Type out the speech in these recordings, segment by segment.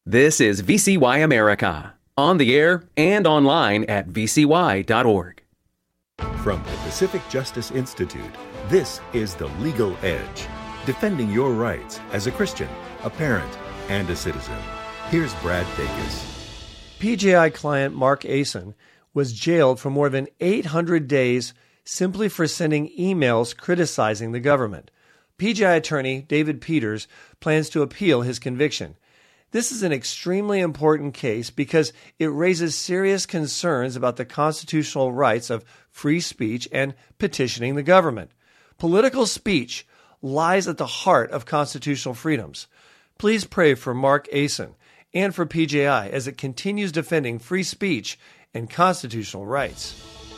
This is VCY America, on the air and online at vcy.org. From the Pacific Justice Institute, this is The Legal Edge, defending your rights as a Christian, a parent, and a citizen. Here's Brad Dacus. PJI client Mark Asen was jailed for more than 800 days simply for sending emails criticizing the government. PJI attorney David Peters plans to appeal his conviction. This is an extremely important case because it raises serious concerns about the constitutional rights of free speech and petitioning the government. Political speech lies at the heart of constitutional freedoms. Please pray for Mark Asen and for PJI as it continues defending free speech and constitutional rights.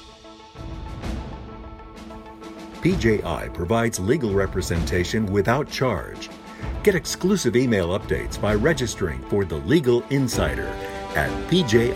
PJI provides legal representation without charge. Get exclusive email updates by registering for The Legal Insider at pji.org.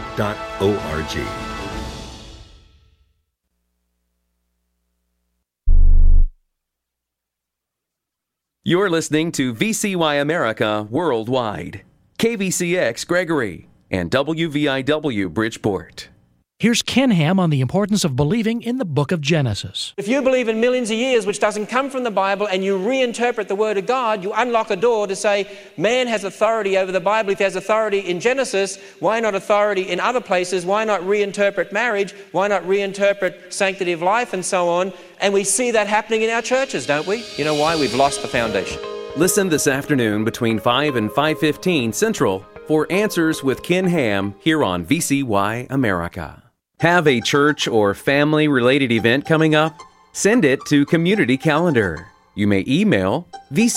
You're listening to VCY America Worldwide, KVCX Gregory, and WVIW Bridgeport. Here's Ken Ham on the importance of believing in the book of Genesis. If you believe in millions of years, which doesn't come from the Bible, and you reinterpret the Word of God, you unlock a door to say, man has authority over the Bible. If he has authority in Genesis, why not authority in other places? Why not reinterpret marriage? Why not reinterpret sanctity of life and so on? And we see that happening in our churches, don't we? You know why? We've lost the foundation. Listen this afternoon between 5 and 5:15 Central for Answers with Ken Ham here on VCY America. Have a church or family-related event coming up? Send it to Community Calendar. You may email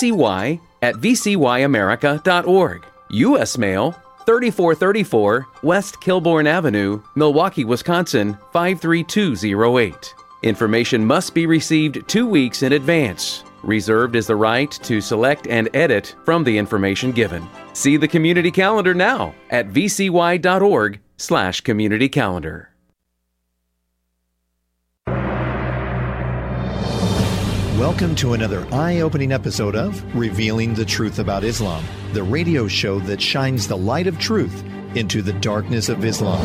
vcy@vcyamerica.org. U.S. Mail, 3434 West Kilbourne Avenue, Milwaukee, Wisconsin, 53208. Information must be received 2 weeks in advance. Reserved is the right to select and edit from the information given. See the Community Calendar now at vcy.org/community calendar. Welcome to another eye-opening episode of Revealing the Truth About Islam, the radio show that shines the light of truth into the darkness of Islam.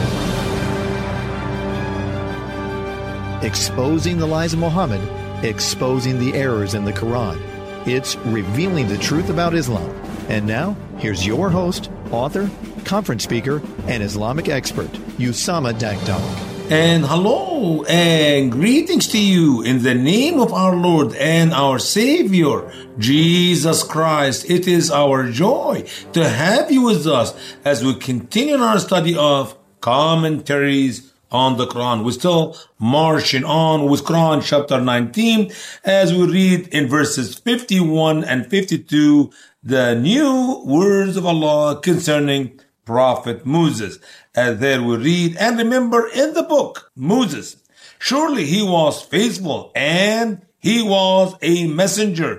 Exposing the lies of Muhammad, exposing the errors in the Quran. It's Revealing the Truth About Islam. And now, here's your host, author, conference speaker, and Islamic expert, Usama Dagdag. And hello and greetings to you in the name of our Lord and our Savior, Jesus Christ. It is our joy to have you with us as we continue our study of commentaries on the Quran. We're still marching on with Quran chapter 19 as we read in verses 51 and 52 the new words of Allah concerning Prophet Moses. And there we read, and remember in the book, Moses, surely he was faithful and he was a messenger,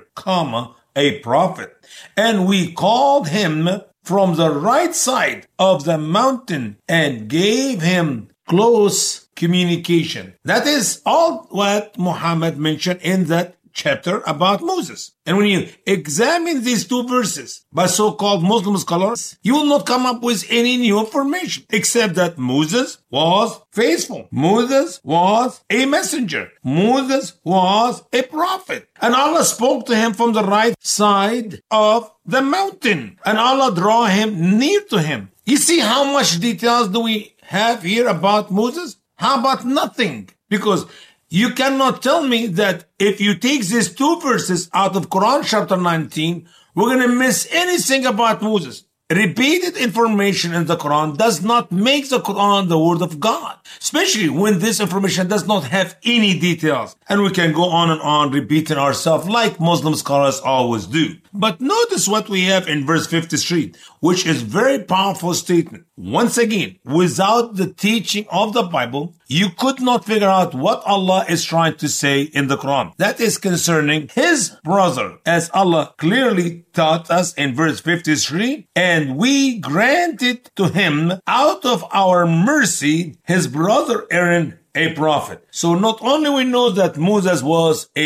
a prophet. And we called him from the right side of the mountain and gave him close communication. That is all what Muhammad mentioned in that chapter about Moses. And when you examine these two verses by so-called Muslim scholars, you will not come up with any new information except that Moses was faithful. Moses was a messenger. Moses was a prophet. And Allah spoke to him from the right side of the mountain. And Allah drew him near to him. You see how much details do we have here about Moses? How about nothing? Because you cannot tell me that if you take these two verses out of Quran chapter 19, we're going to miss anything about Moses. Repeated information in the Quran does not make the Quran the word of God, especially when this information does not have any details. And we can go on and on repeating ourselves like Muslim scholars always do. But notice what we have in verse 53, which is very powerful statement. Once again, without the teaching of the Bible, you could not figure out what Allah is trying to say in the Quran. That is concerning his brother, as Allah clearly taught us in verse 53, and we granted to him out of our mercy his brother Aaron, a prophet. So not only we know that Moses was a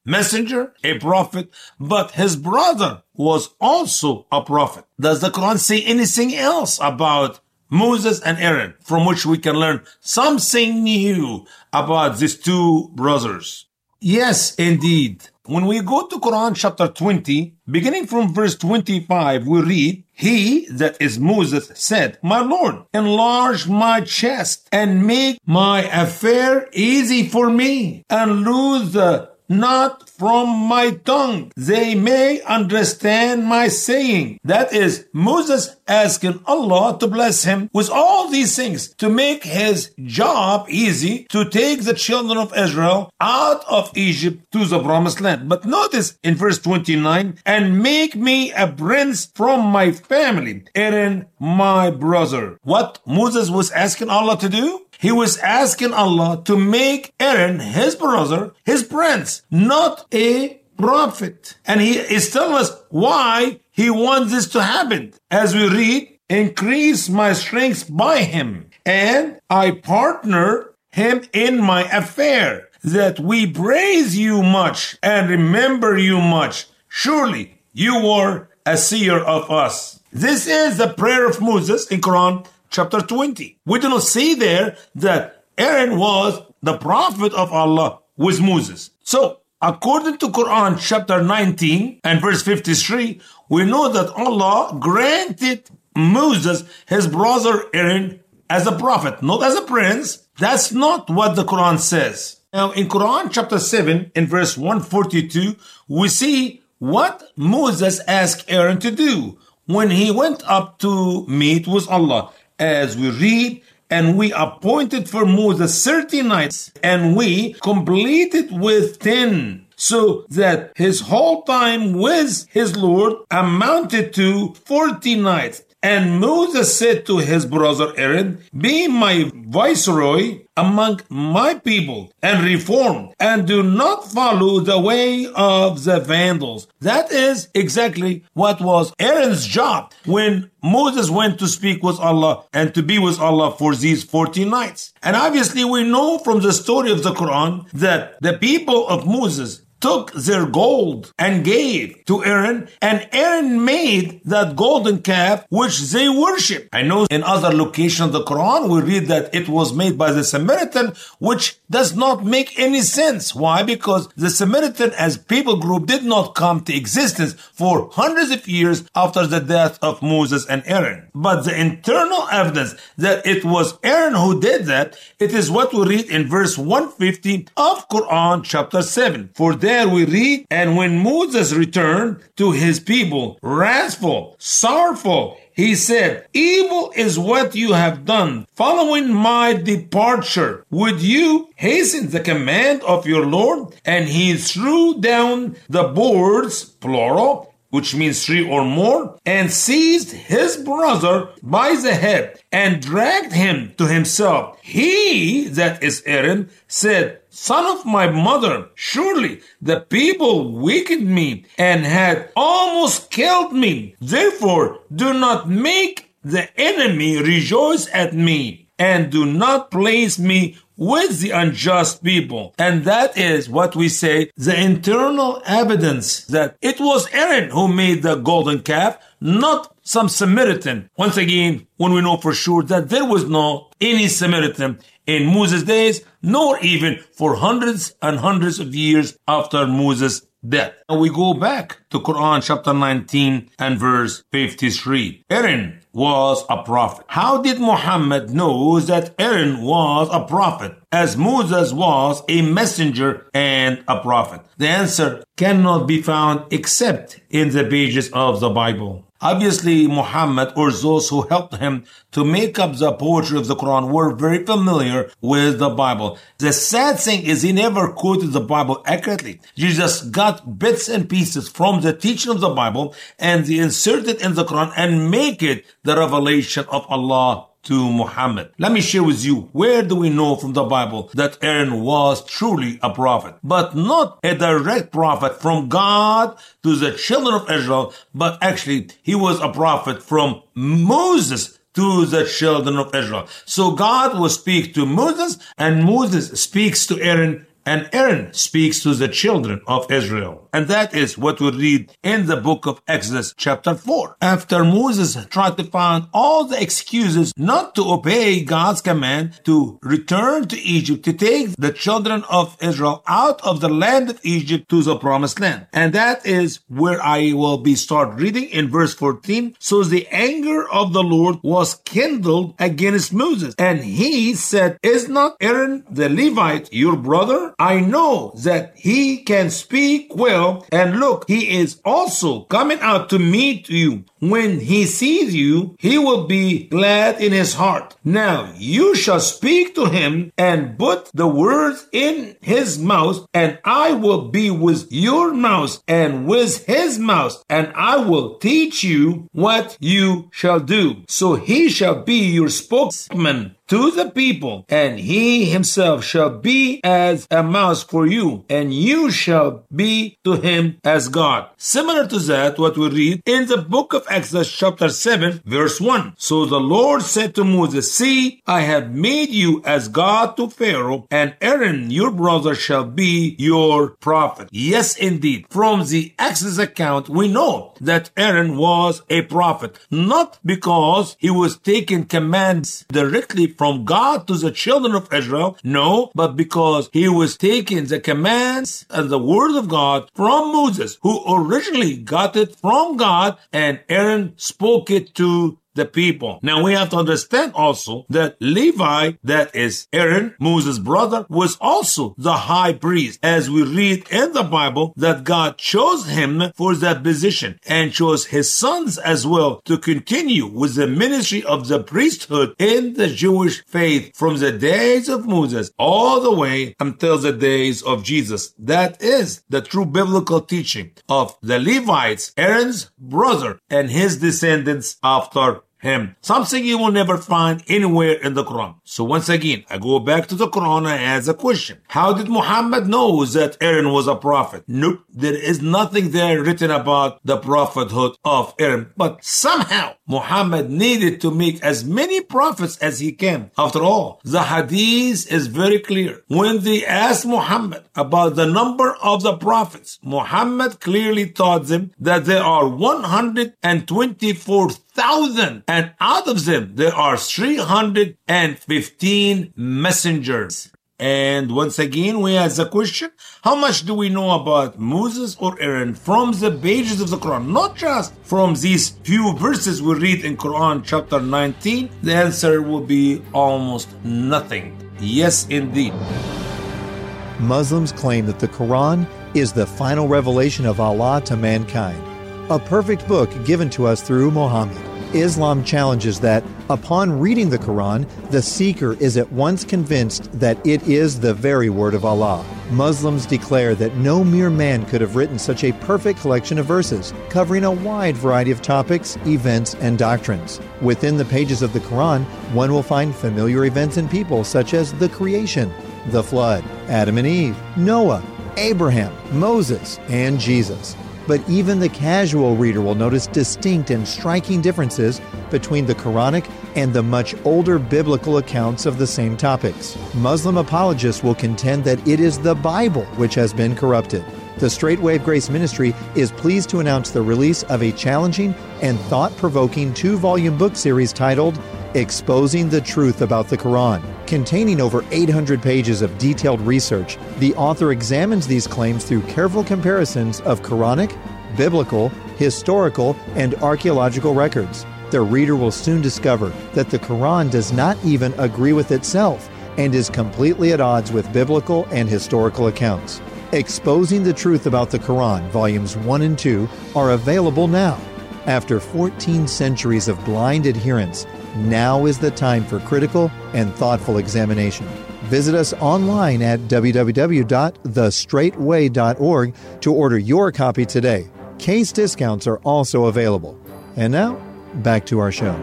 messenger, a prophet, but his brother was also a prophet. Does the Quran say anything else about Moses and Aaron from which we can learn something new about these two brothers? Yes, indeed. When we go to Quran chapter 20, beginning from verse 25, we read, "He, that is Moses, said, My Lord, enlarge my chest and make my affair easy for me, and loose the knot from my tongue. They may understand my saying." That is, Moses asking Allah to bless him with all these things to make his job easy to take the children of Israel out of Egypt to the promised land. But notice in verse 29, "And make me a prince from my family, Aaron my brother." What Moses was asking Allah to do? He was asking Allah to make Aaron, his brother, his prince, not a prophet. And he is telling us why he wants this to happen. As we read, "Increase my strength by him, and I partner him in my affair, that we praise you much and remember you much. Surely you are a seer of us." This is the prayer of Moses in Quran chapter 20. We do not see there that Aaron was the prophet of Allah with Moses. So, according to Quran chapter 19 and verse 53, we know that Allah granted Moses, his brother Aaron, as a prophet, not as a prince. That's not what the Quran says. Now, in Quran chapter 7 in verse 142, we see what Moses asked Aaron to do when he went up to meet with Allah. As we read, "And we appointed for Moses 30 nights, and we completed with 10, so that his whole time with his Lord amounted to 40 nights. And Moses said to his brother Aaron, Be my viceroy among my people, and reform, and do not follow the way of the Vandals." That is exactly what was Aaron's job when Moses went to speak with Allah and to be with Allah for these 40 nights. And obviously we know from the story of the Quran that the people of Moses took their gold and gave to Aaron, and Aaron made that golden calf which they worship. I know in other locations of the Quran we read that it was made by the Samaritan, which does not make any sense. Why? Because the Samaritan as people group did not come to existence for hundreds of years after the death of Moses and Aaron. But the internal evidence that it was Aaron who did that, it is what we read in verse 150 of Quran chapter 7. For there we read, "And when Moses returned to his people, wrathful, sorrowful, he said, Evil is what you have done. Following my departure, would you hasten the command of your Lord?" And he threw down the boards, plural, which means 3 or more, and seized his brother by the head and dragged him to himself. He, that is Aaron, said, "Son of my mother, surely the people weakened me and had almost killed me. Therefore, do not make the enemy rejoice at me, and do not place me with the unjust people." And that is what we say, the internal evidence that it was Aaron who made the golden calf, not some Samaritan. Once again, when we know for sure that there was no any Samaritan in Moses' days, nor even for hundreds and hundreds of years after Moses' death. And we go back to Quran chapter 19 and verse 53. Aaron was a prophet. How did Muhammad know that Aaron was a prophet, as Moses was a messenger and a prophet? The answer cannot be found except in the pages of the Bible. Obviously, Muhammad or those who helped him to make up the poetry of the Quran were very familiar with the Bible. The sad thing is he never quoted the Bible accurately. He just got bits and pieces from the teaching of the Bible and they inserted in the Quran and make it the revelation of Allah to Muhammad. Let me share with you, where do we know from the Bible that Aaron was truly a prophet, but not a direct prophet from God to the children of Israel, but actually he was a prophet from Moses to the children of Israel. So God will speak to Moses and Moses speaks to Aaron and Aaron speaks to the children of Israel. And that is what we read in the book of Exodus chapter 4. After Moses tried to find all the excuses not to obey God's command to return to Egypt, to take the children of Israel out of the land of Egypt to the promised land. And that is where I will be start reading in verse 14. So the anger of the Lord was kindled against Moses, and he said, is not Aaron the Levite your brother? I know that he can speak well, and look, he is also coming out to meet you. When he sees you, he will be glad in his heart. Now you shall speak to him and put the words in his mouth, and I will be with your mouth and with his mouth, and I will teach you what you shall do. So he shall be your spokesman to the people, and he himself shall be as a mouse for you, and you shall be to him as God. Similar to that, what we read in the book of Exodus chapter 7, verse 1. So the Lord said to Moses, see, I have made you as God to Pharaoh, and Aaron your brother shall be your prophet. Yes, indeed. From the Exodus account, we know that Aaron was a prophet, not because he was taking commands directly from God to the children of Israel, no, but because he was taking the commands and the word of God from Moses, who originally got it from God, and Aaron spoke it to the people. Now we have to understand also that Levi, that is Aaron, Moses' brother, was also the high priest, as we read in the Bible that God chose him for that position and chose his sons as well to continue with the ministry of the priesthood in the Jewish faith from the days of Moses all the way until the days of Jesus. That is the true biblical teaching of the Levites, Aaron's brother, and his descendants after him. Something you will never find anywhere in the Quran. So once again, I go back to the Quran and ask a question. How did Muhammad know that Aaron was a prophet? Nope. There is nothing there written about the prophethood of Aaron. But somehow, Muhammad needed to make as many prophets as he can. After all, the hadith is very clear. When they asked Muhammad about the number of the prophets, Muhammad clearly taught them that there are 124,000, and out of them there are 315 messengers. And once again, we ask the question, how much do we know about Moses or Aaron from the pages of the Quran? Not just from these few verses we read in Quran chapter 19. The answer will be almost nothing. Yes, indeed. Muslims claim that the Quran is the final revelation of Allah to mankind, a perfect book given to us through Muhammad. Islam challenges that, upon reading the Quran, the seeker is at once convinced that it is the very word of Allah. Muslims declare that no mere man could have written such a perfect collection of verses, covering a wide variety of topics, events, and doctrines. Within the pages of the Quran, one will find familiar events and people such as the creation, the flood, Adam and Eve, Noah, Abraham, Moses, and Jesus. But even the casual reader will notice distinct and striking differences between the Quranic and the much older biblical accounts of the same topics. Muslim apologists will contend that it is the Bible which has been corrupted. The Straight Way of Grace Ministry is pleased to announce the release of a challenging and thought-provoking 2-volume book series titled Exposing the Truth About the Quran. Containing over 800 pages of detailed research, the author examines these claims through careful comparisons of Quranic, biblical, historical, and archaeological records. The reader will soon discover that the Quran does not even agree with itself and is completely at odds with biblical and historical accounts. Exposing the Truth About the Quran, Volumes 1 and 2, are available now. After 14 centuries of blind adherence, now is the time for critical and thoughtful examination. Visit us online at www.thestraightway.org to order your copy today. Case discounts are also available. And now, back to our show.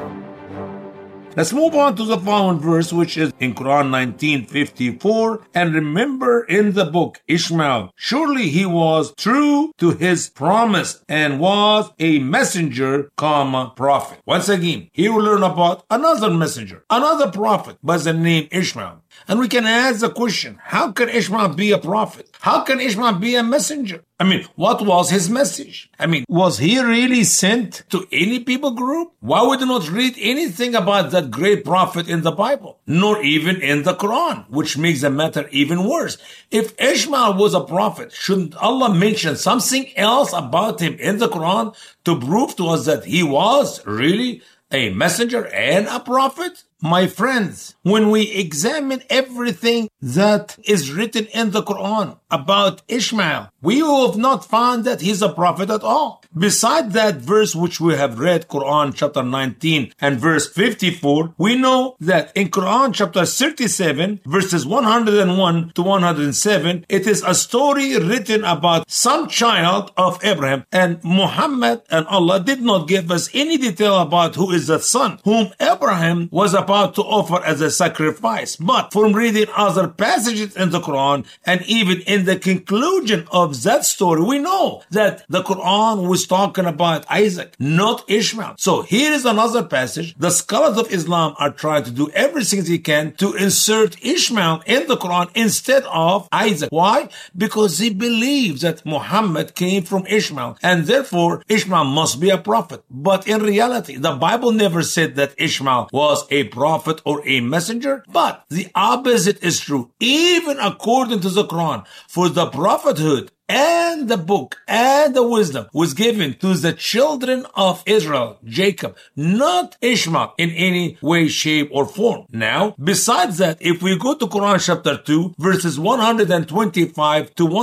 Let's move on to the following verse, which is in Quran 19:54. And remember in the book Ishmael, surely he was true to his promise and was a messenger, prophet. Once again, here we learn about another messenger, another prophet by the name Ishmael. And we can ask the question, how can Ishmael be a prophet? How can Ishmael be a messenger? What was his message? Was he really sent to any people group? Why would you not read anything about that great prophet in the Bible? Nor even in the Quran, which makes the matter even worse. If Ishmael was a prophet, shouldn't Allah mention something else about him in the Quran to prove to us that he was really a messenger and a prophet? My friends, when we examine everything that is written in the Quran about Ishmael, we have not found that he's a prophet at all. Besides that verse which we have read, Quran chapter 19 and verse 54, we know that in Quran chapter 37, verses 101 to 107, it is a story written about some child of Abraham, and Muhammad and Allah did not give us any detail about who is that son, whom Abraham was about to offer as a sacrifice. But from reading other passages in the Quran, and even in the conclusion of that story, we know that the Quran was talking about Isaac, not Ishmael. So here is another passage. The scholars of Islam are trying to do everything they can to insert Ishmael in the Quran instead of Isaac. Why? Because they believe that Muhammad came from Ishmael, and therefore Ishmael must be a prophet. But in reality, the Bible never said that Ishmael was a prophet or a messenger, but the opposite is true. Even according to the Quran, for the prophethood and the book and the wisdom was given to the children of Israel, Jacob, not Ishmael in any way, shape, or form. Now, besides that, if we go to Quran chapter 2, verses 125 to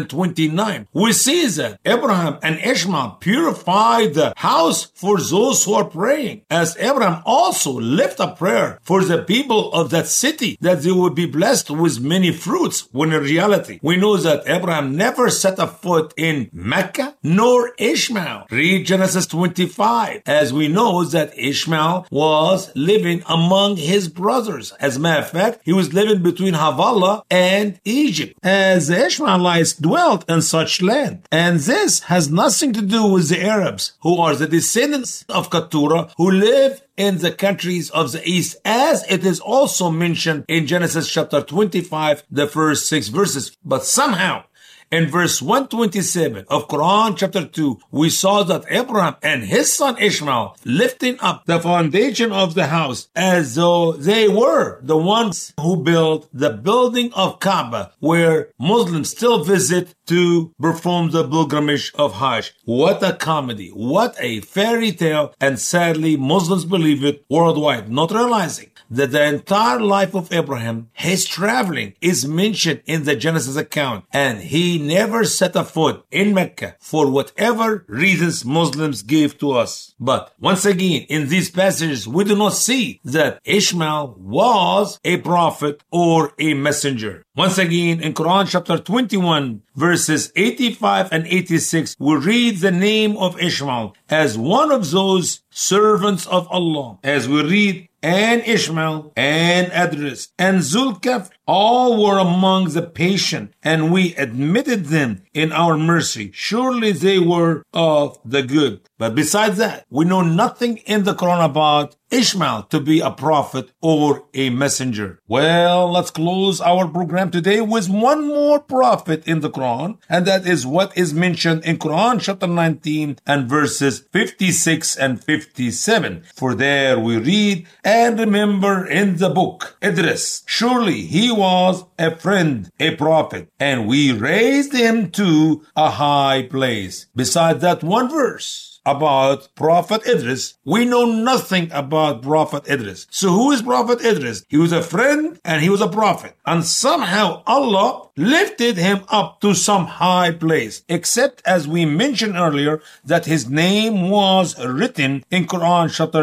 129, we see that Abraham and Ishmael purified the house for those who are praying, as Abraham also lifted a prayer for the people of that city that they would be blessed with many fruits, when in reality, we know that Abraham never set a foot in Mecca, nor Ishmael. Read Genesis 25, as we know that Ishmael was living among his brothers. As a matter of fact, he was living between Havilah and Egypt, as the Ishmaelites dwelt in such land. And this has nothing to do with the Arabs, who are the descendants of Keturah, who live in the countries of the east, as it is also mentioned in Genesis chapter 25, the first 6 verses. But somehow, in verse 127 of Quran chapter 2, we saw that Abraham and his son Ishmael lifting up the foundation of the house as though they were the ones who built the building of Kaaba, where Muslims still visit to perform the pilgrimage of Hajj. What a comedy, what a fairy tale, and sadly Muslims believe it worldwide, not realizing that the entire life of Abraham, his traveling, is mentioned in the Genesis account, and he never set a foot in Mecca for whatever reasons Muslims gave to us. But once again, in these passages, we do not see that Ishmael was a prophet or a messenger. Once again, in Quran chapter 21, verses 85 and 86, we read the name of Ishmael as one of those servants of Allah. As we read, and Ishmael, and Idris, and Zulkifl, all were among the patient, and we admitted them in our mercy. Surely they were of the good. But besides that, we know nothing in the Quran about Ishmael to be a prophet or a messenger. Well, let's close our program today with one more prophet in the Quran, and that is what is mentioned in Quran chapter 19 and verses 56 and 57. For there we read, and remember in the book Idris, surely he was a friend, a prophet, and we raised him to a high place. Besides that one verse about Prophet Idris, we know nothing about Prophet Idris. So who is Prophet Idris? He was a friend and he was a prophet. And somehow Allah lifted him up to some high place. Except, as we mentioned earlier, that his name was written in Quran chapter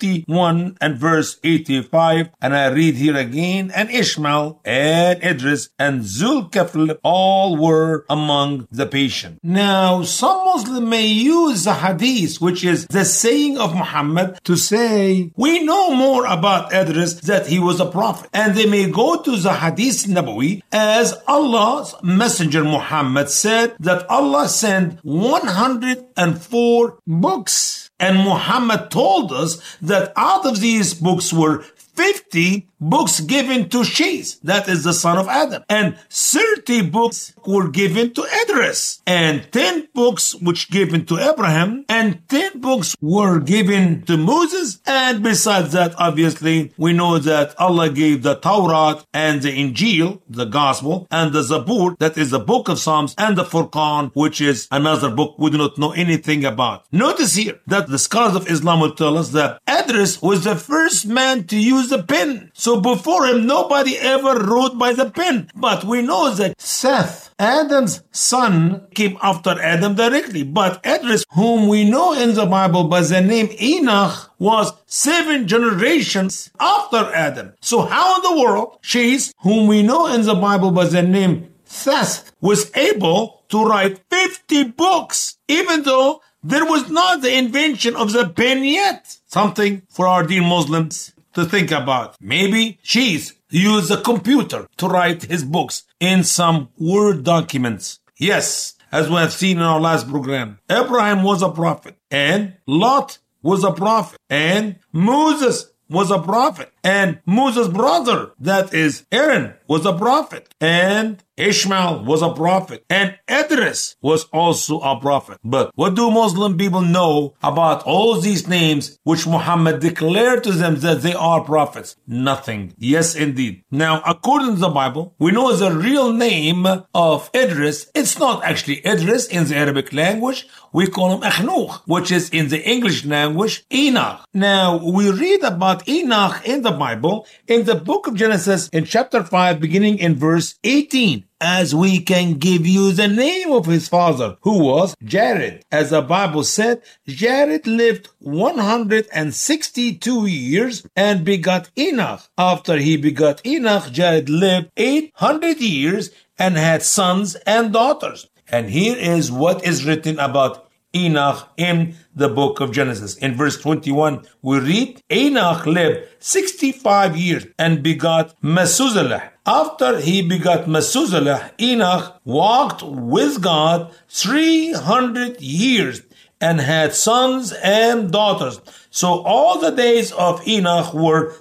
21 and verse 85. And I read here again, and Ishmael and Idris and Zulkifl all were among the patient. Now, some Muslims may use the hadith, which is the saying of Muhammad, to say, we know more about Idris that he was a prophet. And they may go to the hadith Nabawi, as Allah's messenger Muhammad said that Allah sent 104 books. And Muhammad told us that out of these books were 50 books given to Shiz, that is the son of Adam, and 30 books were given to Idris, and 10 books which given to Abraham, and 10 books were given to Moses, and besides that, obviously, we know that Allah gave the Torah and the Injil, the Gospel, and the Zabur, that is the book of Psalms, and the Furqan, which is another book we do not know anything about. Notice here that the scholars of Islam will tell us that Idris was the first man to use the pen. So before him, nobody ever wrote by the pen. But we know that Seth, Adam's son, came after Adam directly. But Idris, whom we know in the Bible by the name Enoch, was 7 generations after Adam. So how in the world Shiz, whom we know in the Bible by the name Seth, was able to write 50 books, even though there was not the invention of the pen yet? Something for our dear Muslims to think about. Maybe Shiz used a computer to write his books in some Word documents. Yes, as we have seen in our last program, Abraham was a prophet, and Lot was a prophet, and Moses was a prophet, and Moses' brother, that is Aaron, was a prophet, and Ishmael was a prophet, and Idris was also a prophet. But what do Muslim people know about all these names which Muhammad declared to them that they are prophets? Nothing. Yes, indeed. Now, according to the Bible, we know the real name of Idris. It's not actually Idris in the Arabic language. We call him Akhnouch, which is in the English language Enoch. Now, we read about Enoch in the Bible in the book of Genesis in chapter 5, beginning in verse 18. As we can give you the name of his father, who was Jared. As the Bible said, Jared lived 162 years and begot Enoch. After he begot Enoch, Jared lived 800 years and had sons and daughters. And here is what is written about Enoch in the book of Genesis. In verse 21, we read, Enoch lived 65 years and begot Methuselah. After he begot Methuselah, Enoch walked with God 300 years and had sons and daughters. So all the days of Enoch were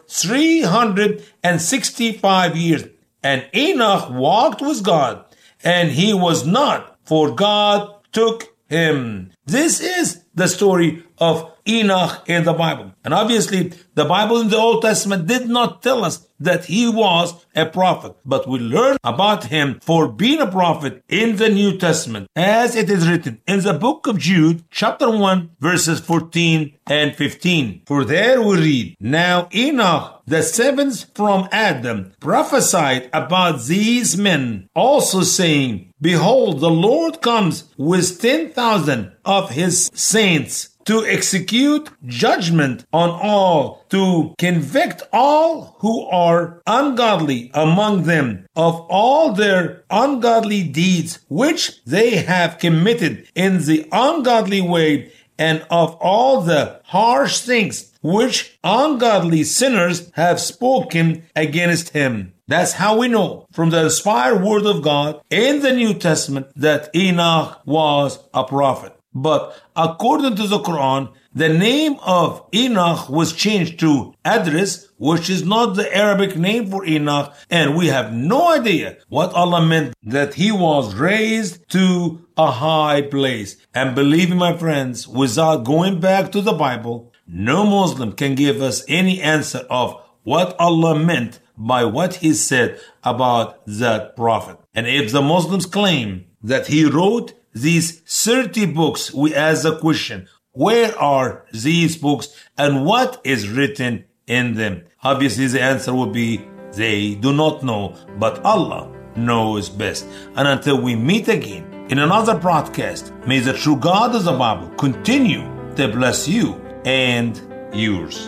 365 years. And Enoch walked with God, and he was not, for God took him. This is the story of Enoch in the Bible. And obviously, the Bible in the Old Testament did not tell us that he was a prophet, but we learn about him for being a prophet in the New Testament, as it is written in the book of Jude, chapter 1, verses 14 and 15. For there we read, Now Enoch, the seventh from Adam, prophesied about these men, also saying, Behold, the Lord comes with 10,000 of his saints to execute judgment on all, to convict all who are ungodly among them of all their ungodly deeds which they have committed in the ungodly way, and of all the harsh things which ungodly sinners have spoken against him. That's how we know from the inspired word of God in the New Testament that Enoch was a prophet. But according to the Quran, the name of Enoch was changed to Idris, which is not the Arabic name for Enoch, and we have no idea what Allah meant that he was raised to a high place. And believe me, my friends, without going back to the Bible, no Muslim can give us any answer of what Allah meant by what he said about that prophet. And if the Muslims claim that he wrote these 30 books, we ask the question, where are these books and what is written in them? Obviously, the answer would be they do not know, but Allah knows best. And until we meet again in another broadcast, may the true God of the Bible continue to bless you and yours.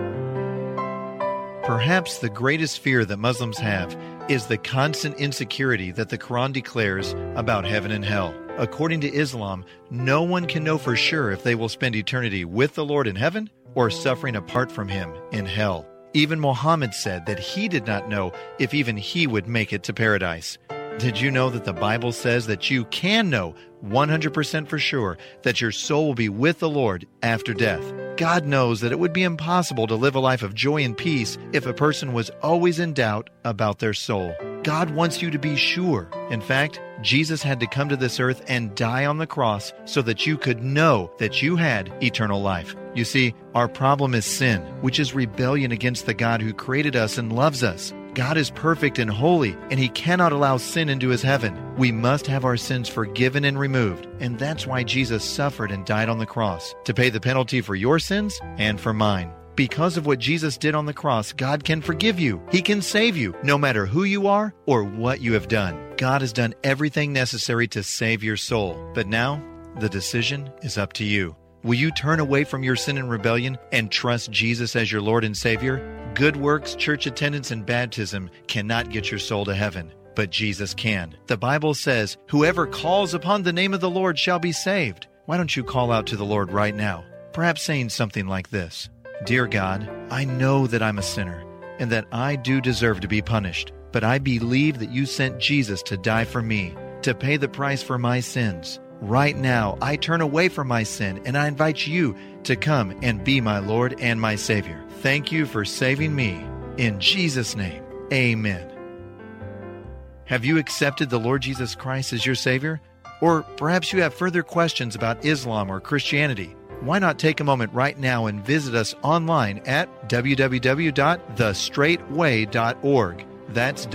Perhaps the greatest fear that Muslims have is the constant insecurity that the Quran declares about heaven and hell. According to Islam, no one can know for sure if they will spend eternity with the Lord in heaven or suffering apart from him in hell. Even Muhammad said that he did not know if even he would make it to paradise. Did you know that the Bible says that you can know 100% for sure that your soul will be with the Lord after death? God knows that it would be impossible to live a life of joy and peace if a person was always in doubt about their soul. God wants you to be sure. In fact, Jesus had to come to this earth and die on the cross so that you could know that you had eternal life. You see, our problem is sin, which is rebellion against the God who created us and loves us. God is perfect and holy, and He cannot allow sin into His heaven. We must have our sins forgiven and removed, and that's why Jesus suffered and died on the cross, to pay the penalty for your sins and for mine. Because of what Jesus did on the cross, God can forgive you. He can save you, no matter who you are or what you have done. God has done everything necessary to save your soul. But now, the decision is up to you. Will you turn away from your sin and rebellion and trust Jesus as your Lord and Savior? Good works, church attendance, and baptism cannot get your soul to heaven, but Jesus can. The Bible says, "Whoever calls upon the name of the Lord shall be saved." Why don't you call out to the Lord right now? Perhaps saying something like this: "Dear God, I know that I'm a sinner and that I do deserve to be punished, but I believe that you sent Jesus to die for me, to pay the price for my sins. Right now, I turn away from my sin and I invite you to come and be my Lord and my Savior. Thank you for saving me. In Jesus' name, amen." Have you accepted the Lord Jesus Christ as your Savior? Or perhaps you have further questions about Islam or Christianity. Why not take a moment right now and visit us online at www.thestraightway.org. That's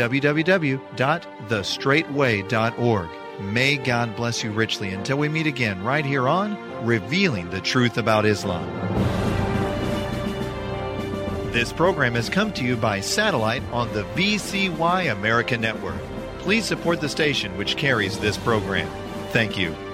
www.thestraightway.org. May God bless you richly until we meet again right here on Revealing the Truth About Islam. This program has come to you by satellite on the VCY America Network. Please support the station which carries this program. Thank you.